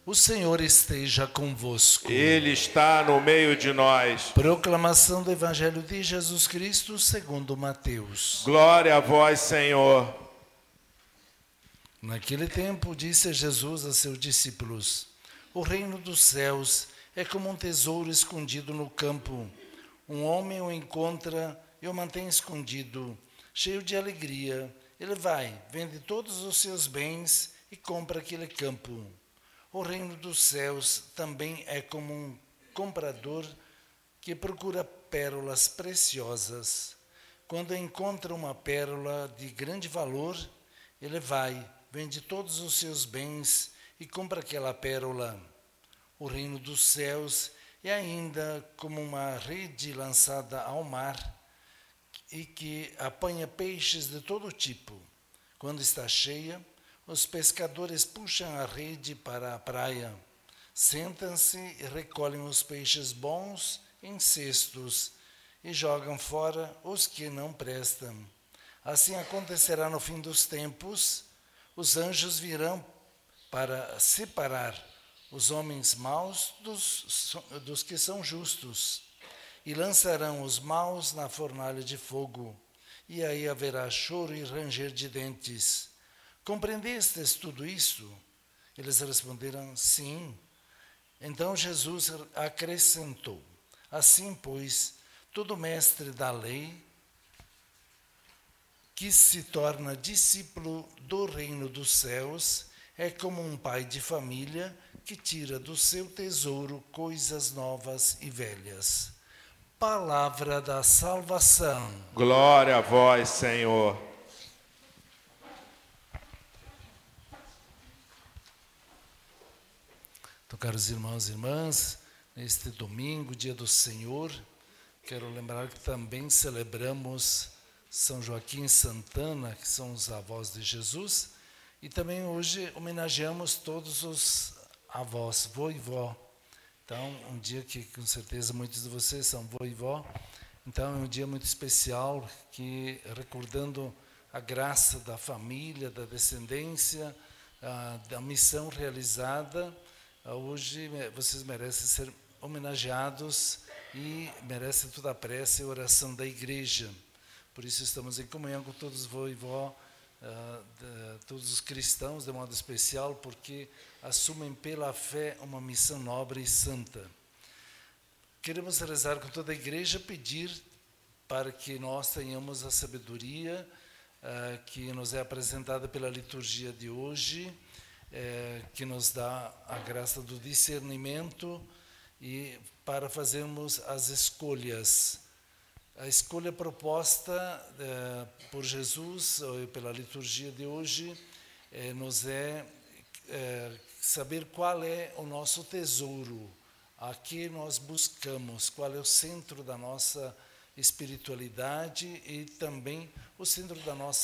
O Senhor esteja convosco. Ele está no meio de nós. Proclamação do Evangelho de Jesus Cristo segundo Mateus. Glória a vós, Senhor. Naquele tempo disse Jesus a seus discípulos: O reino dos céus é como um tesouro escondido no campo. Um homem o encontra e o mantém escondido. Cheio de alegria, ele vai, vende todos os seus bens e compra aquele campo. O reino dos céus também é como um comprador que procura pérolas preciosas. Quando encontra uma pérola de grande valor, ele vai, vende todos os seus bens e compra aquela pérola. O reino dos céus é ainda como uma rede lançada ao mar e que apanha peixes de todo tipo. Quando está cheia, os pescadores puxam a rede para a praia, sentam-se e recolhem os peixes bons em cestos e jogam fora os que não prestam. Assim acontecerá no fim dos tempos. Os anjos virão para separar os homens maus dos que são justos e lançarão os maus na fornalha de fogo. E aí haverá choro e ranger de dentes. Compreendestes tudo isso? Eles responderam, sim. Então Jesus acrescentou, assim, pois, todo mestre da lei que se torna discípulo do reino dos céus é como um pai de família que tira do seu tesouro coisas novas e velhas. Palavra da salvação. Glória a vós, Senhor. Então, caros irmãos e irmãs, neste domingo, dia do Senhor, quero lembrar que também celebramos São Joaquim e Santana, que são os avós de Jesus, e também hoje homenageamos todos os avós, vô e vó. Então, um dia que com certeza muitos de vocês são vô e vó, então é um dia muito especial, que recordando a graça da família, da descendência, da missão realizada. Hoje vocês merecem ser homenageados e merecem toda a prece e oração da igreja. Por isso estamos em comunhão com todos os vô e vó, todos os cristãos de modo especial, porque assumem pela fé uma missão nobre e santa. Queremos rezar com toda a igreja, pedir para que nós tenhamos a sabedoria que nos é apresentada pela liturgia de hoje, que nos dá a graça do discernimento e para fazermos as escolhas. A escolha proposta por Jesus, pela liturgia de hoje, nos é saber qual é o nosso tesouro, a que nós buscamos, qual é o centro da nossa espiritualidade e também o centro da nossa